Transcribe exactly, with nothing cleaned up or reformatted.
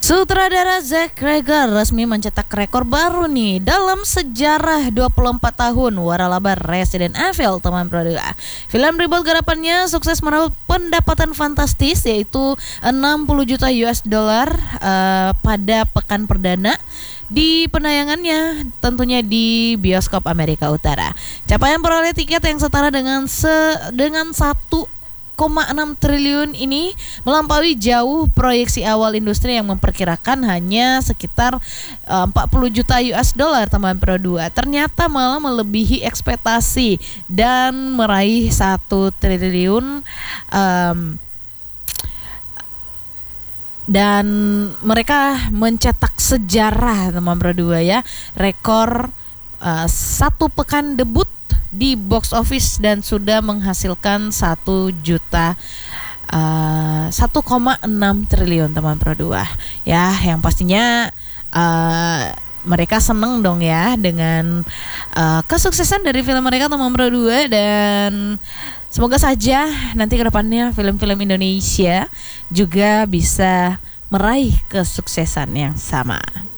Sutradara Zack Snyder resmi mencetak rekor baru nih dalam sejarah dua puluh empat tahun waralaba Resident Evil, teman produk. Film reboot garapannya sukses meraup pendapatan fantastis yaitu enam puluh juta U S dollar uh, pada pekan perdana di penayangannya, tentunya di bioskop Amerika Utara. Capaian peroleh tiket yang setara dengan se dengan satu koma enam triliun ini melampaui jauh proyeksi awal industri yang memperkirakan hanya sekitar uh, empat puluh juta U S dollar, teman Pro dua. Ternyata malah melebihi ekspektasi dan meraih satu triliun um, dan mereka mencetak sejarah, teman Pro dua ya, rekor uh, satu pekan debut di box office dan sudah menghasilkan satu juta uh, satu koma enam triliun, teman Pro dua ya, yang pastinya uh, mereka seneng dong ya dengan uh, kesuksesan dari film mereka, teman Pro dua, dan semoga saja nanti kedepannya film-film Indonesia juga bisa meraih kesuksesan yang sama.